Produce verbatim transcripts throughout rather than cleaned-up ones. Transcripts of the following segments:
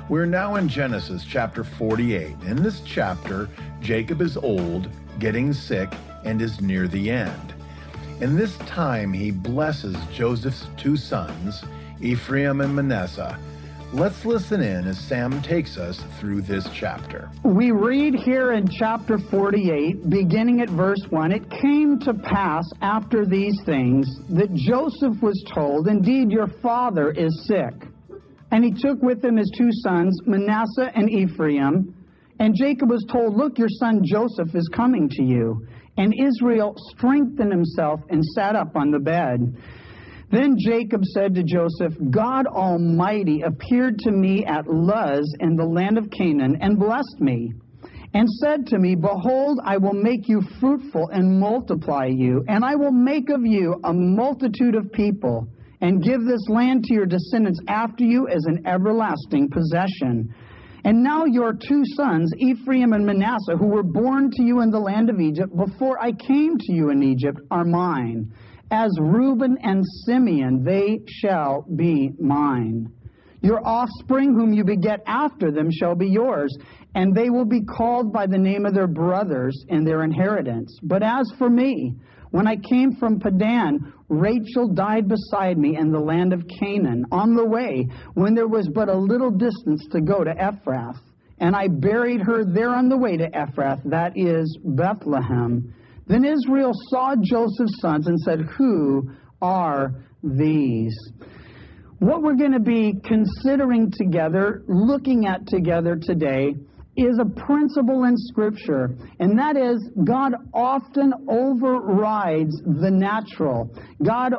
We're now in Genesis chapter forty-eight. In this chapter, Jacob is old, getting sick, and is near the end. In this time, he blesses Joseph's two sons, Ephraim and Manasseh. Let's listen in as Sam takes us through this chapter. We read here in chapter forty-eight, beginning at verse one, "It came to pass after these things that Joseph was told, 'Indeed, your father is sick.' And he took with him his two sons, Manasseh and Ephraim. And Jacob was told, 'Look, your son Joseph is coming to you.' And Israel strengthened himself and sat up on the bed. Then Jacob said to Joseph, 'God Almighty appeared to me at Luz in the land of Canaan and blessed me, and said to me, Behold, I will make you fruitful and multiply you, and I will make of you a multitude of people, and give this land to your descendants after you as an everlasting possession. And now your two sons, Ephraim and Manasseh, who were born to you in the land of Egypt before I came to you in Egypt, are mine. As Reuben and Simeon, they shall be mine. Your offspring, whom you beget after them, shall be yours, and they will be called by the name of their brothers in their inheritance. But as for me, when I came from Padan, Rachel died beside me in the land of Canaan, on the way, when there was but a little distance to go to Ephrath. And I buried her there on the way to Ephrath, that is Bethlehem. Then Israel saw Joseph's sons and said, Who are these?'" What we're going to be considering together, looking at together today, is a principle in Scripture, and that is God often overrides the natural. God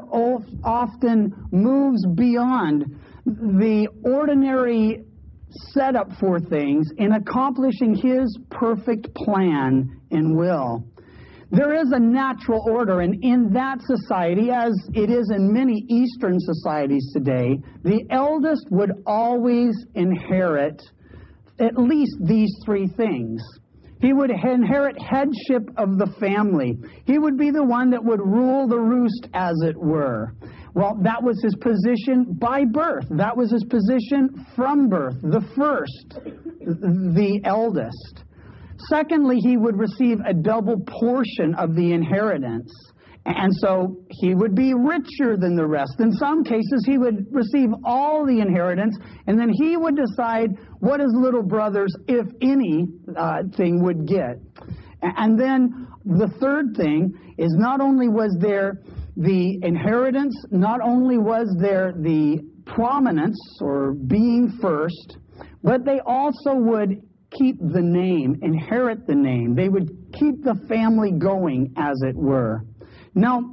often moves beyond the ordinary setup for things in accomplishing His perfect plan and will. There is a natural order, and in that society, as it is in many Eastern societies today, the eldest would always inherit at least these three things. He would inherit headship of the family. He would be the one that would rule the roost, as it were. Well, that was his position by birth. That was his position from birth, the first, the eldest. Secondly, he would receive a double portion of the inheritance. And so he would be richer than the rest. In some cases, he would receive all the inheritance, and then he would decide what his little brothers, if any, uh, thing would get. And then the third thing is not only was there the inheritance, not only was there the prominence or being first, but they also would keep the name, inherit the name. They would keep the family going, as it were. Now,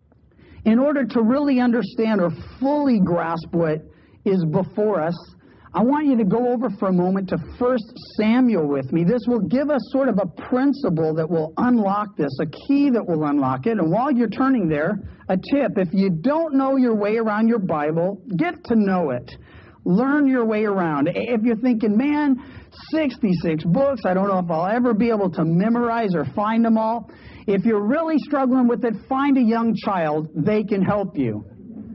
in order to really understand or fully grasp what is before us, I want you to go over for a moment to First Samuel with me. This will give us sort of a principle that will unlock this, a key that will unlock it. And while you're turning there, a tip: if you don't know your way around your Bible, get to know it. Learn your way around. If you're thinking, man, sixty-six books, I don't know if I'll ever be able to memorize or find them all. If you're really struggling with it, find a young child. They can help you.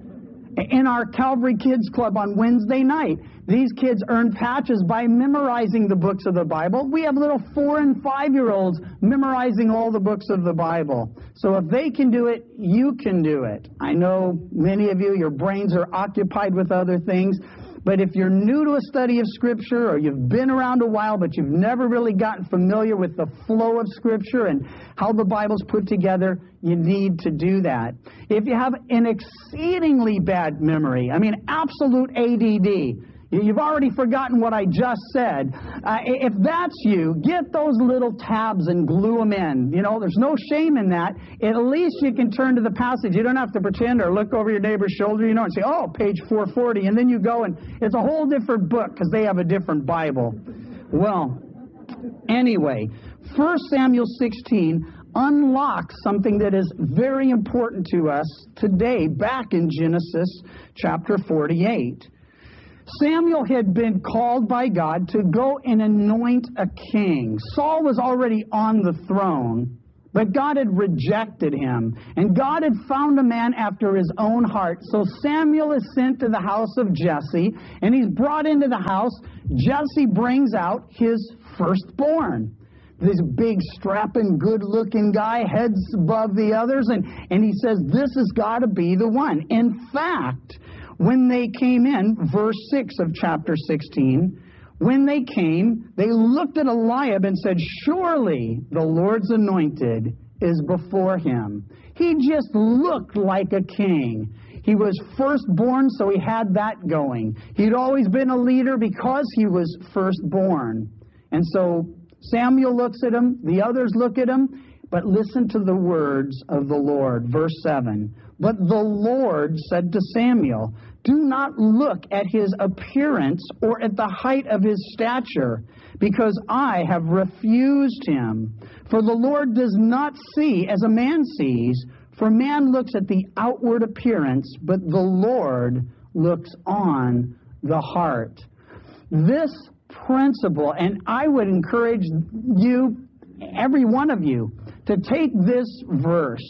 In our Calvary Kids Club on Wednesday night, these kids earn patches by memorizing the books of the Bible. We have little four and five-year-olds memorizing all the books of the Bible. So if they can do it, you can do it. I know many of you, your brains are occupied with other things. But if you're new to a study of Scripture, or you've been around a while, but you've never really gotten familiar with the flow of Scripture and how the Bible's put together, you need to do that. If you have an exceedingly bad memory, I mean, absolute A D D, you've already forgotten what I just said. Uh, if that's you, get those little tabs and glue them in. You know, there's no shame in that. At least you can turn to the passage. You don't have to pretend or look over your neighbor's shoulder, you know, and say, oh, page four forty, and then you go and it's a whole different book because they have a different Bible. Well, anyway, First Samuel sixteen unlocks something that is very important to us today, back in Genesis chapter forty-eight. Samuel had been called by God to go and anoint a king. Saul was already on the throne, But God had rejected him, and God had found a man after his own heart. So Samuel is sent to the house of Jesse, and he's brought into the house. Jesse brings out his firstborn. This big, strapping, good-looking guy, heads above the others, and, and he says, this has got to be the one. In fact, when they came in, verse six of chapter sixteen, when they came, they looked at Eliab and said, surely the Lord's anointed is before him. He just looked like a king. He was firstborn, so he had that going. He'd always been a leader because he was firstborn. And so Samuel looks at him, the others look at him, but listen to the words of the Lord. Verse seven. But the Lord said to Samuel, do not look at his appearance or at the height of his stature, because I have refused him. For the Lord does not see as a man sees, for man looks at the outward appearance, but the Lord looks on the heart. This principle, and I would encourage you, every one of you, to take this verse.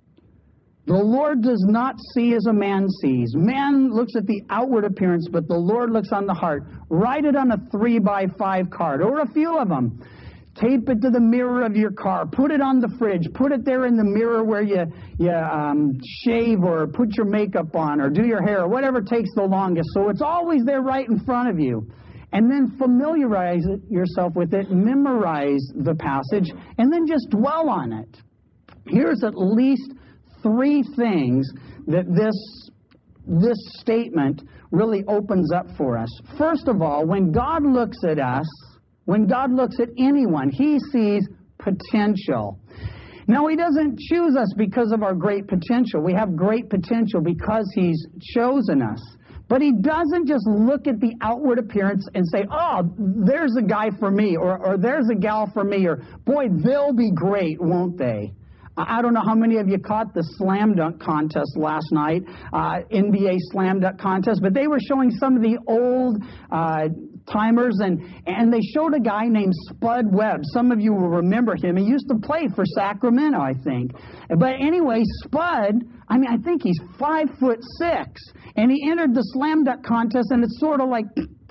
The Lord does not see as a man sees. Man looks at the outward appearance, but the Lord looks on the heart. Write it on a three by five card, or a few of them. Tape it to the mirror of your car. Put it on the fridge. Put it there in the mirror where you, you um, shave or put your makeup on or do your hair, or whatever takes the longest. So it's always there right in front of you. And then familiarize it, yourself with it, memorize the passage, and then just dwell on it. Here's at least three things that this, this statement really opens up for us. First of all, when God looks at us, when God looks at anyone, he sees potential. Now, he doesn't choose us because of our great potential. We have great potential because he's chosen us. But he doesn't just look at the outward appearance and say, oh, there's a guy for me, or, or there's a gal for me, or boy, they'll be great, won't they? I don't know how many of you caught the slam dunk contest last night, uh, N B A slam dunk contest, but they were showing some of the old uh, timers, and, and they showed a guy named Spud Webb. Some of you will remember him. He used to play for Sacramento, I think. But anyway, Spud, I mean, I think he's five foot six, and he entered the slam dunk contest, and it's sort of like,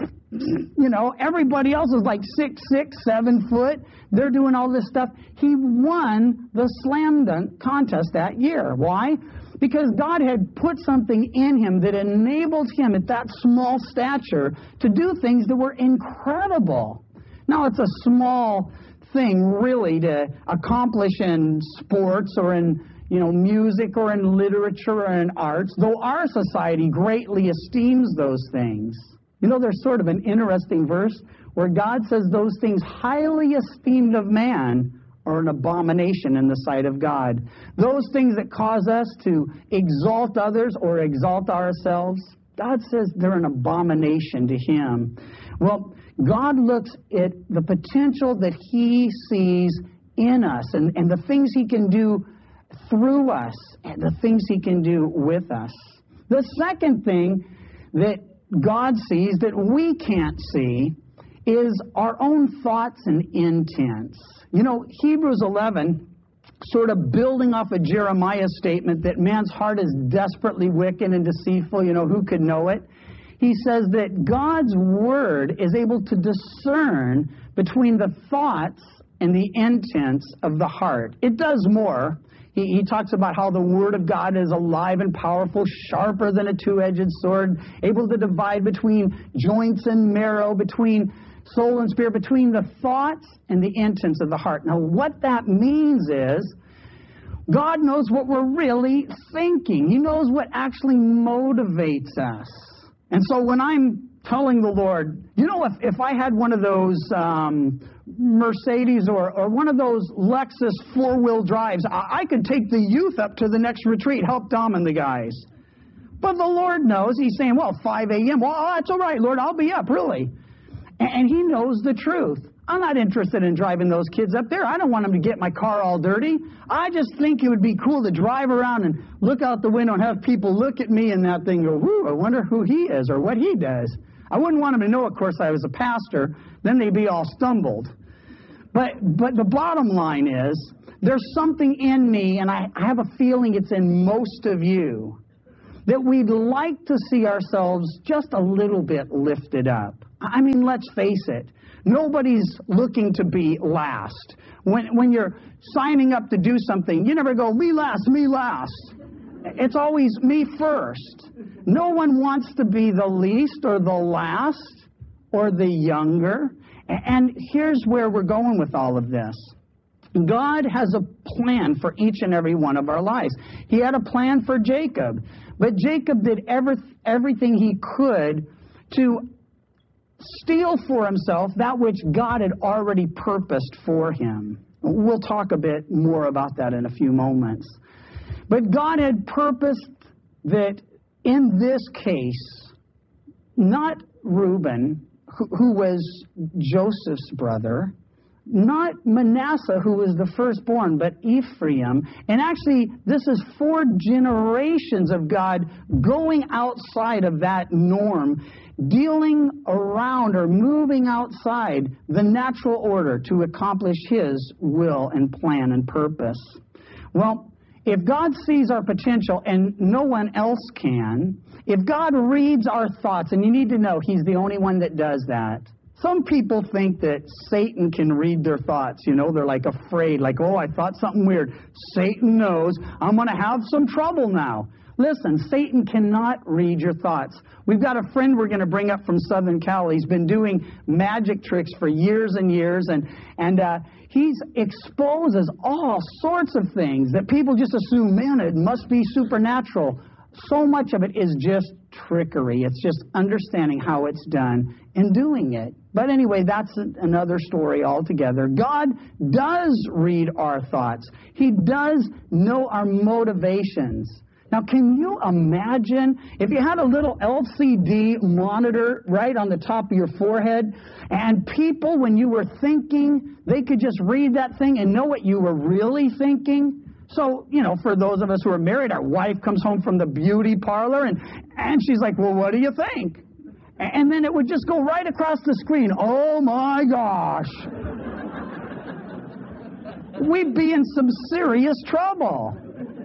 you know, everybody else is like six, six, seven foot. They're doing all this stuff. He won the slam dunk contest that year. Why? Because God had put something in him that enabled him at that small stature to do things that were incredible. Now, it's a small thing, really, to accomplish in sports or in, you know, music or in literature or in arts, though our society greatly esteems those things. You know, there's sort of an interesting verse where God says those things highly esteemed of man are an abomination in the sight of God. Those things that cause us to exalt others or exalt ourselves, God says they're an abomination to him. Well, God looks at the potential that he sees in us and, and the things he can do through us and the things he can do with us. The second thing that God sees that we can't see is our own thoughts and intents. You know, Hebrews eleven, sort of building off of Jeremiah's statement that man's heart is desperately wicked and deceitful, you know, who could know it? He says that God's word is able to discern between the thoughts and the intents of the heart. It does more. He, he talks about how the Word of God is alive and powerful, sharper than a two-edged sword, able to divide between joints and marrow, between soul and spirit, between the thoughts and the intents of the heart. Now, what that means is God knows what we're really thinking. He knows what actually motivates us. And so when I'm telling the Lord, you know, if, if I had one of those um, Mercedes or, or one of those Lexus four-wheel drives, I, I could take the youth up to the next retreat, help Dom and the guys. But the Lord knows. He's saying, well, five a.m. Well, that's all right, Lord, I'll be up, really. And, and he knows the truth. I'm not interested in driving those kids up there. I don't want them to get my car all dirty. I just think it would be cool to drive around and look out the window and have people look at me and that thing go, whoo, I wonder who he is or what he does. I wouldn't want them to know, of course, I was a pastor. Then they'd be all stumbled. But, but the bottom line is There's something in me, and I, I have a feeling it's in most of you, that we'd like to see ourselves just a little bit lifted up. I mean, let's face it. Nobody's looking to be last. When, when you're signing up to do something, you never go, me last, me last. It's always me first. No one wants to be the least or the last or the younger. And here's where we're going with all of this. God has a plan for each and every one of our lives. He had a plan for Jacob, but Jacob did every, everything he could to steal for himself that which God had already purposed for him. We'll talk a bit more about that in a few moments. But God had purposed that in this case, not Reuben, who, who was Joseph's brother, not Manasseh, who was the firstborn, but Ephraim. And actually, this is four generations of God going outside of that norm, dealing around or moving outside the natural order to accomplish His will and plan and purpose. Well, if God sees our potential and no one else can, if God reads our thoughts, and you need to know He's the only one that does that. Some people think that Satan can read their thoughts. You know, they're like afraid, like, oh, I thought something weird. Satan knows I'm going to have some trouble now. Listen, Satan cannot read your thoughts. We've got a friend we're going to bring up from Southern Cal. He's been doing magic tricks for years and years, and and uh, he exposes all sorts of things that people just assume, man, it must be supernatural. So much of it is just trickery. It's just understanding how it's done and doing it. But anyway, that's another story altogether. God does read our thoughts. He does know our motivations. Now, can you imagine if you had a little L C D monitor right on the top of your forehead, and people, when you were thinking, they could just read that thing and know what you were really thinking? So, you know, for those of us who are married, our wife comes home from the beauty parlor, and, and she's like, well, what do you think? And then it would just go right across the screen. Oh, my gosh. We'd be in some serious trouble.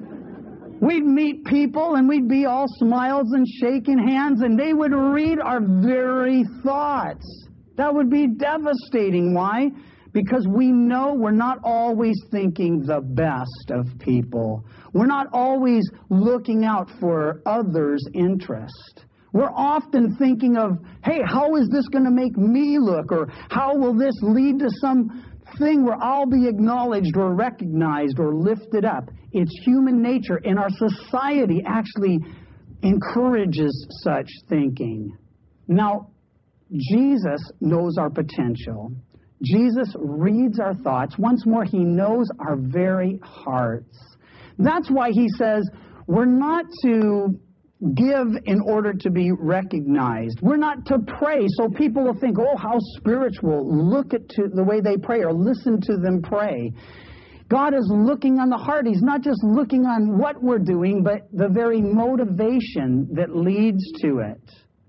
We'd meet people, and we'd be all smiles and shaking hands, and they would read our very thoughts. That would be devastating. Why? Because we know we're not always thinking the best of people. We're not always looking out for others' interest. We're often thinking of, hey, how is this going to make me look? Or how will this lead to some thing where I'll be acknowledged or recognized or lifted up? It's human nature, and our society actually encourages such thinking. Now, Jesus knows our potential. Jesus reads our thoughts. Once more, He knows our very hearts. That's why He says we're not to give in order to be recognized. We're not to pray so people will think, oh, how spiritual. Look at to the way they pray, or listen to them pray. God is looking on the heart. He's not just looking on what we're doing, but the very motivation that leads to it.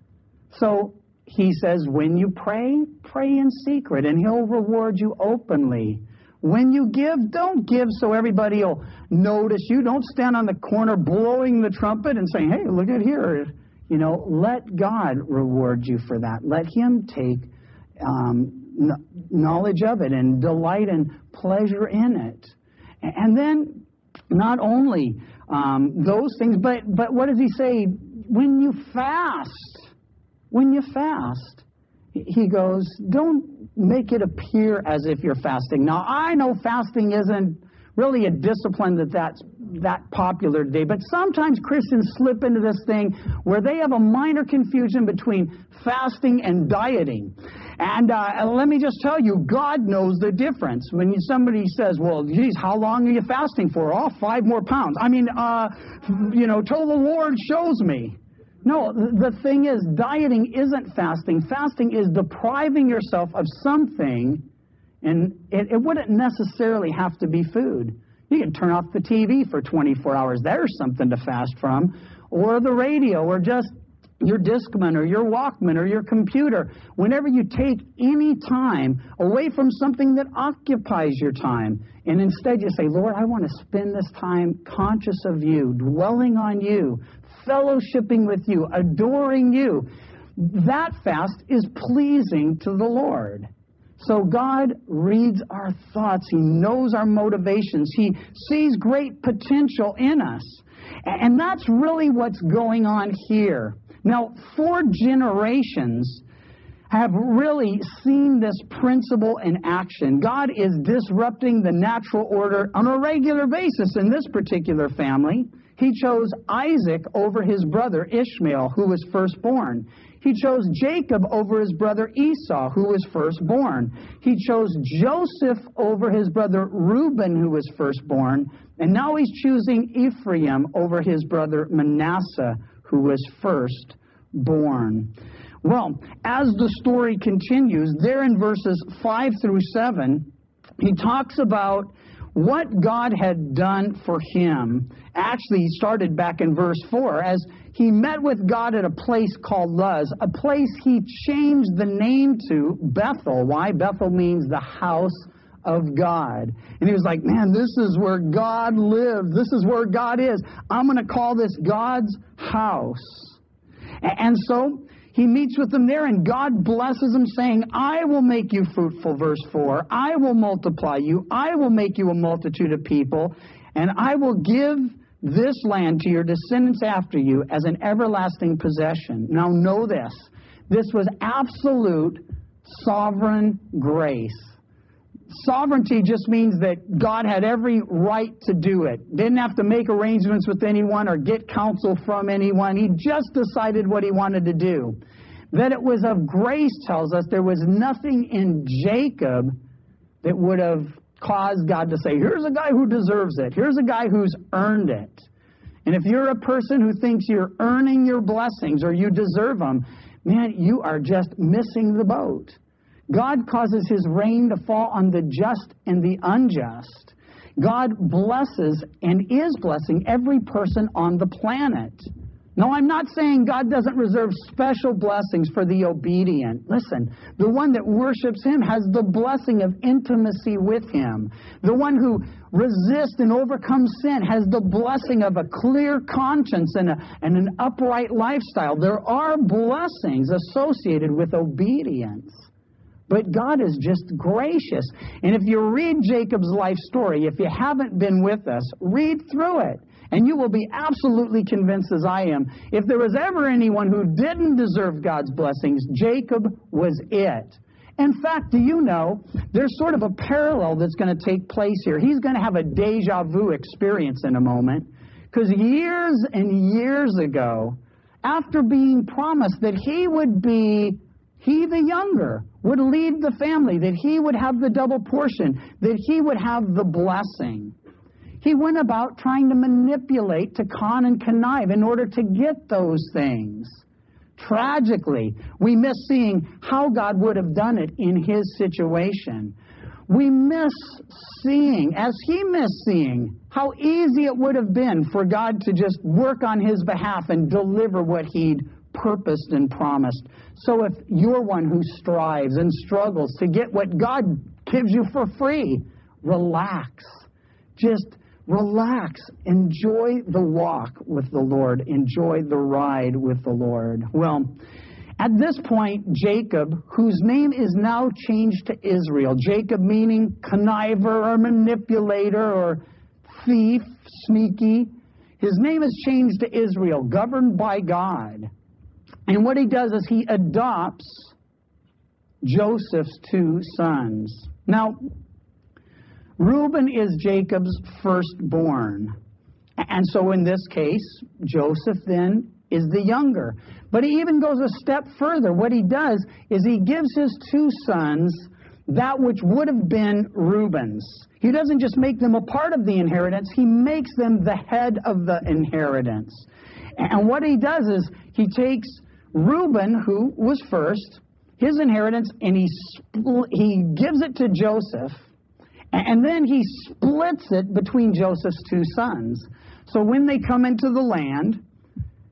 So He says, when you pray, pray in secret, and He'll reward you openly. When you give, don't give so everybody will notice you. Don't stand on the corner blowing the trumpet and saying, hey, look at here. You know, let God reward you for that. Let Him take um, knowledge of it and delight and pleasure in it. And then not only um, those things, but, but what does He say? When you fast, when you fast, He goes, don't make it appear as if you're fasting. Now, I know fasting isn't really a discipline that that's that popular today, but sometimes Christians slip into this thing where they have a minor confusion between fasting and dieting. And uh, let me just tell you, God knows the difference. When somebody says, well, geez, how long are you fasting for? Oh, five more pounds. I mean, uh, you know, till the Lord shows me. No, the thing is, dieting isn't fasting. Fasting is depriving yourself of something, and it, it wouldn't necessarily have to be food. You can turn off the T V for twenty-four hours. There's something to fast from. Or the radio, or just your Discman or your Walkman or your computer, whenever you take any time away from something that occupies your time, and instead you say, Lord, I want to spend this time conscious of you, dwelling on you, fellowshipping with you, adoring you, that fast is pleasing to the Lord. So God reads our thoughts. He knows our motivations. He sees great potential in us. And that's really what's going on here. Now, four generations have really seen this principle in action. God is disrupting the natural order on a regular basis in this particular family. He chose Isaac over his brother Ishmael, who was firstborn. He chose Jacob over his brother Esau, who was firstborn. He chose Joseph over his brother Reuben, who was firstborn. And now he's choosing Ephraim over his brother Manasseh, who was firstborn. Well, as the story continues, there in verses five through seven, he talks about what God had done for him. Actually, he started back in verse four, as he met with God at a place called Luz, a place he changed the name to Bethel. Why? Bethel means the house of God. And he was like, man, this is where God lives. This is where God is. I'm going to call this God's house. And so he meets with them there, and God blesses him, saying, I will make you fruitful, verse four. I will multiply you. I will make you a multitude of people, and I will give this land to your descendants after you as an everlasting possession. Now know this. This was absolute sovereign grace. Sovereignty just means that God had every right to do it. Didn't have to make arrangements with anyone or get counsel from anyone. He just decided what he wanted to do. That it was of grace tells us there was nothing in Jacob that would have caused God to say, here's a guy who deserves it. Here's a guy who's earned it. And if you're a person who thinks you're earning your blessings or you deserve them, man, you are just missing the boat. God causes his rain to fall on the just and the unjust. God blesses and is blessing every person on the planet. No, I'm not saying God doesn't reserve special blessings for the obedient. Listen, the one that worships him has the blessing of intimacy with him. The one who resists and overcomes sin has the blessing of a clear conscience and, a, and an upright lifestyle. There are blessings associated with obedience. But God is just gracious. And if you read Jacob's life story, if you haven't been with us, read through it. And you will be absolutely convinced, as I am, if there was ever anyone who didn't deserve God's blessings, Jacob was it. In fact, do you know, there's sort of a parallel that's going to take place here. He's going to have a deja vu experience in a moment. Because years and years ago, after being promised that he would be, he the younger, would lead the family, that he would have the double portion, that he would have the blessing, he went about trying to manipulate, to con and connive in order to get those things. Tragically, we miss seeing how God would have done it in his situation. We miss seeing, as he missed seeing, how easy it would have been for God to just work on his behalf and deliver what he'd purposed and promised. So if you're one who strives and struggles to get what God gives you for free, relax. Just relax. Enjoy the walk with the Lord. Enjoy the ride with the Lord. Well, at this point, Jacob, whose name is now changed to Israel, Jacob meaning conniver or manipulator or thief, sneaky, his name is changed to Israel, governed by God. And what he does is he adopts Joseph's two sons. Now, Reuben is Jacob's firstborn. And so in this case, Joseph then is the younger. But he even goes a step further. What he does is he gives his two sons that which would have been Reuben's. He doesn't just make them a part of the inheritance, he makes them the head of the inheritance. And what he does is he takes Reuben, who was first, his inheritance, and he spl- he gives it to Joseph, and then he splits it between Joseph's two sons. So when they come into the land,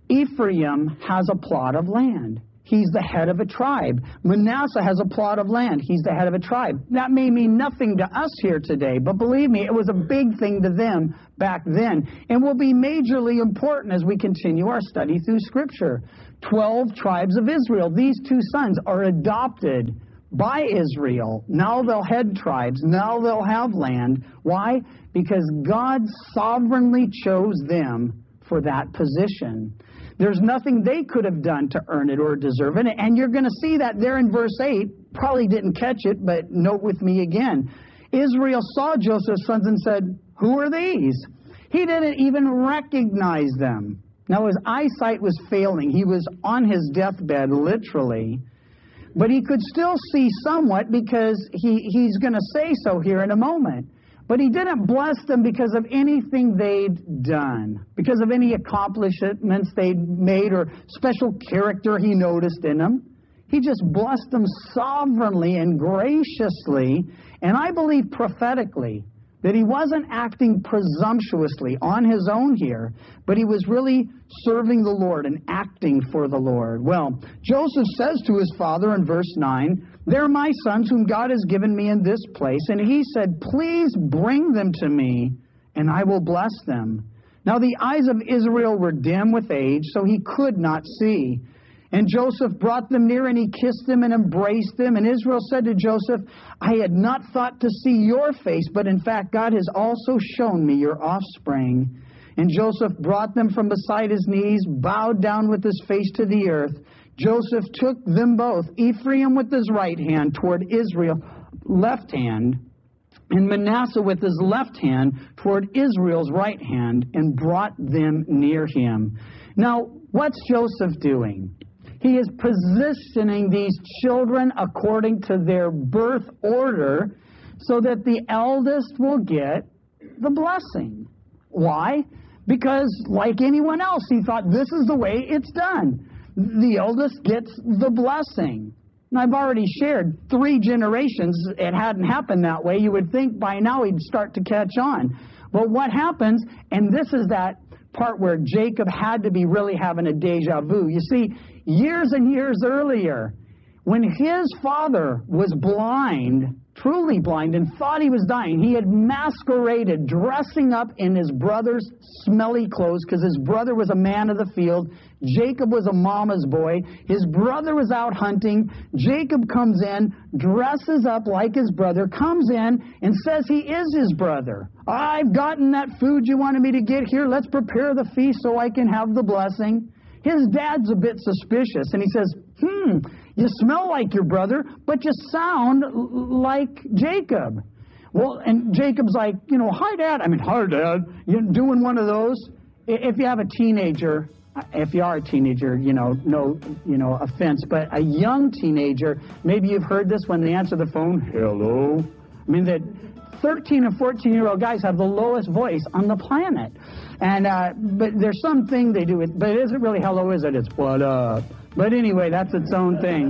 Ephraim has a plot of land. He's the head of a tribe. Manasseh has a plot of land. He's the head of a tribe. That may mean nothing to us here today, but believe me, it was a big thing to them back then, and will be majorly important as we continue our study through Scripture. Twelve tribes of Israel. These two sons are adopted by Israel. Now they'll head tribes. Now they'll have land. Why? Because God sovereignly chose them for that position. There's nothing they could have done to earn it or deserve it. And you're going to see that there in verse eight. Probably didn't catch it, but note with me again. Israel saw Joseph's sons and said, "Who are these?" He didn't even recognize them. Now his eyesight was failing. He was on his deathbed, literally. But he could still see somewhat because he, he's going to say so here in a moment. But he didn't bless them because of anything they'd done, because of any accomplishments they'd made or special character he noticed in them. He just blessed them sovereignly and graciously, and I believe prophetically, that he wasn't acting presumptuously on his own here, but he was really serving the Lord and acting for the Lord. Well, Joseph says to his father in verse nine, "They're my sons whom God has given me in this place." And he said, "Please bring them to me, and I will bless them." Now the eyes of Israel were dim with age, so he could not see. And Joseph brought them near, and he kissed them and embraced them. And Israel said to Joseph, "I had not thought to see your face, but in fact God has also shown me your offspring." And Joseph brought them from beside his knees, bowed down with his face to the earth. Joseph took them both, Ephraim with his right hand toward Israel, left hand, and Manasseh with his left hand toward Israel's right hand, and brought them near him. Now, what's Joseph doing? He is positioning these children according to their birth order so that the eldest will get the blessing. Why? Because, like anyone else, he thought this is the way it's done. The eldest gets the blessing. And I've already shared three generations. It hadn't happened that way. You would think by now he'd start to catch on. But what happens, and this is that part where Jacob had to be really having a deja vu. You see, years and years earlier, when his father was blind, truly blind, and thought he was dying, he had masqueraded, dressing up in his brother's smelly clothes, because his brother was a man of the field. Jacob was a mama's boy. His brother was out hunting. Jacob comes in, dresses up like his brother, comes in and says he is his brother. "I've gotten that food you wanted me to get here. Let's prepare the feast so I can have the blessing." His dad's a bit suspicious, and he says, hmm, "You smell like your brother, but you sound like Jacob." Well, and Jacob's like, you know, "Hi, Dad." I mean, "Hi, Dad." You're doing one of those. If you have a teenager, if you are a teenager, you know, no, you know, offense, but a young teenager, maybe you've heard this when they answer the phone, "Hello." I mean, that thirteen and fourteen-year-old guys have the lowest voice on the planet. And, uh, but there's something they do with, but it isn't really hello, is it? It's what up. But anyway, that's its own thing.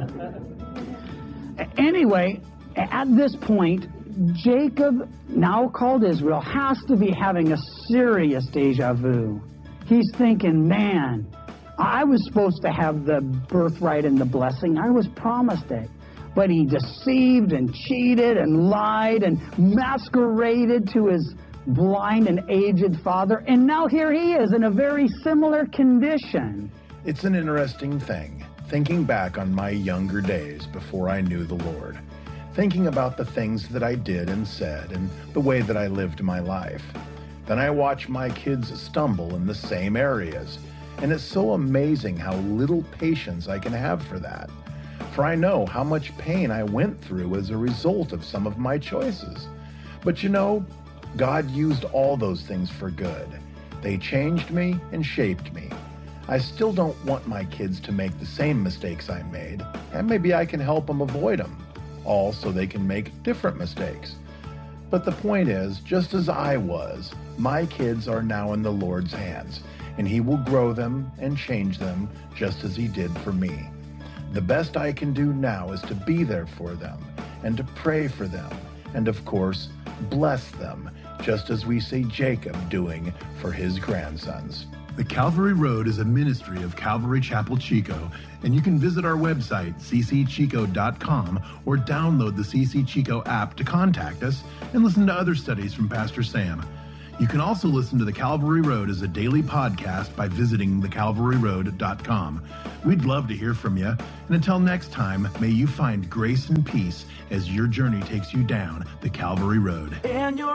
Anyway, at this point, Jacob, now called Israel, has to be having a serious deja vu. He's thinking, man, I was supposed to have the birthright and the blessing. I was promised it. But he deceived and cheated and lied and masqueraded to his blind and aged father. And now here he is in a very similar condition. It's an interesting thing, thinking back on my younger days before I knew the Lord, thinking about the things that I did and said and the way that I lived my life. Then I watch my kids stumble in the same areas, and it's so amazing how little patience I can have for that. For I know how much pain I went through as a result of some of my choices. But you know, God used all those things for good. They changed me and shaped me. I still don't want my kids to make the same mistakes I made, and maybe I can help them avoid them, all so they can make different mistakes. But the point is, just as I was, my kids are now in the Lord's hands, and He will grow them and change them just as He did for me. The best I can do now is to be there for them and to pray for them and, of course, bless them, just as we see Jacob doing for his grandsons. The Calvary Road is a ministry of Calvary Chapel Chico, and you can visit our website, c c chico dot com, or download the C C Chico app to contact us and listen to other studies from Pastor Sam. You can also listen to The Calvary Road as a daily podcast by visiting the calvary road dot com. We'd love to hear from you, and until next time, may you find grace and peace as your journey takes you down the Calvary Road. And your